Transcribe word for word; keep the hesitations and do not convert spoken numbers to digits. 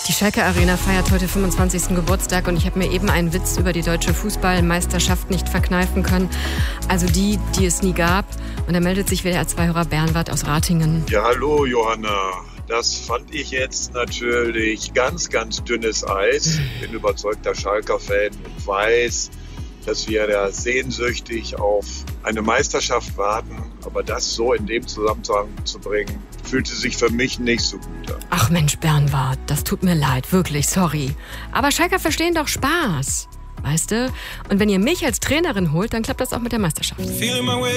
Die Schalke Arena feiert heute fünfundzwanzigsten Geburtstag und ich habe mir eben einen Witz über die deutsche Fußballmeisterschaft nicht verkneifen können. Also die, die es nie gab. Und da meldet sich W D R zwei Hörer Bernward aus Ratingen. Ja, hallo Johanna. Das fand ich jetzt natürlich ganz, ganz dünnes Eis. Bin überzeugter Schalker-Fan und weiß, dass wir da sehnsüchtig auf eine Meisterschaft warten. Aber das so in dem Zusammenhang zu bringen, fühlte sich für mich nicht so gut an. Ach Mensch, Bernward, das tut mir leid, wirklich, sorry. Aber Schalker verstehen doch Spaß, weißt du? Und wenn ihr mich als Trainerin holt, dann klappt das auch mit der Meisterschaft.